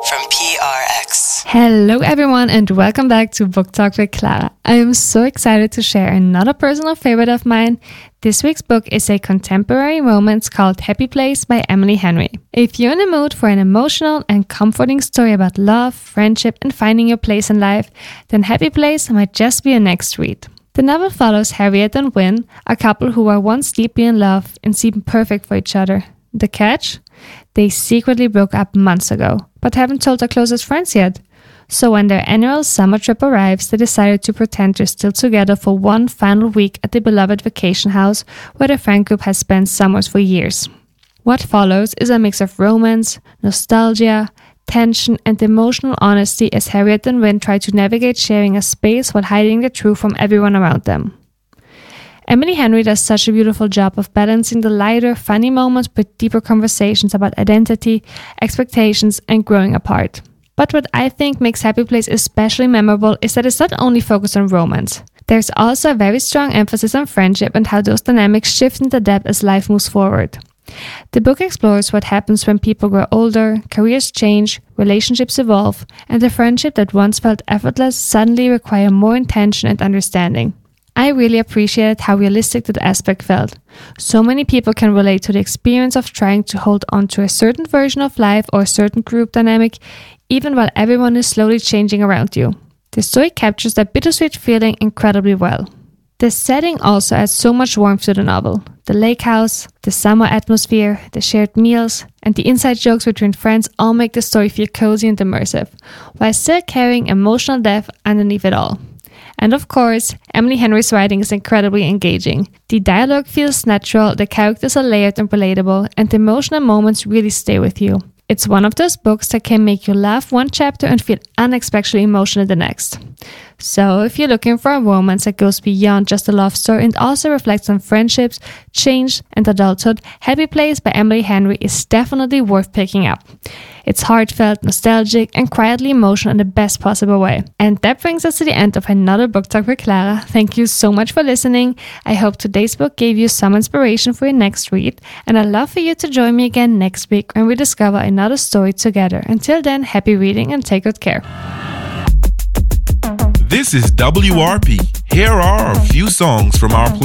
from PRX. Hello everyone and welcome back to Book Talk with Clara. I am so excited to share another personal favorite of mine. This week's book is a contemporary romance called Happy Place by Emily Henry. If you're in the mood for an emotional and comforting story about love, friendship and finding your place in life, then Happy Place might just be your next read. The novel follows Harriet and Win, a couple who were once deeply in love and seemed perfect for each other. The catch? They secretly broke up months ago, but haven't told their closest friends yet. So when their annual summer trip arrives, they decided to pretend they're still together for one final week at the beloved vacation house where the friend group has spent summers for years. What follows is a mix of romance, nostalgia, tension and emotional honesty as Harriet and Win try to navigate sharing a space while hiding the truth from everyone around them. Emily Henry does such a beautiful job of balancing the lighter, funny moments with deeper conversations about identity, expectations, and growing apart. But what I think makes Happy Place especially memorable is that it's not only focused on romance. There's also a very strong emphasis on friendship and how those dynamics shift into depth as life moves forward. The book explores what happens when people grow older, careers change, relationships evolve, and the friendship that once felt effortless suddenly require more intention and understanding. I really appreciated how realistic that aspect felt. So many people can relate to the experience of trying to hold on to a certain version of life or a certain group dynamic, even while everyone is slowly changing around you. The story captures that bittersweet feeling incredibly well. The setting also adds so much warmth to the novel. The lake house, the summer atmosphere, the shared meals, and the inside jokes between friends all make the story feel cozy and immersive, while still carrying emotional depth underneath it all. And of course, Emily Henry's writing is incredibly engaging. The dialogue feels natural, the characters are layered and relatable, and the emotional moments really stay with you. It's one of those books that can make you laugh one chapter and feel unexpectedly emotional the next. So if you're looking for a romance that goes beyond just a love story and also reflects on friendships, change, and adulthood, Happy Place by Emily Henry is definitely worth picking up. It's heartfelt, nostalgic, and quietly emotional in the best possible way. And that brings us to the end of another Book Talk with Clara. Thank you so much for listening. I hope today's book gave you some inspiration for your next read, and I'd love for you to join me again next week when we discover another story together. Until then, happy reading and take good care. This is WRP. Here are a few songs from our playlist.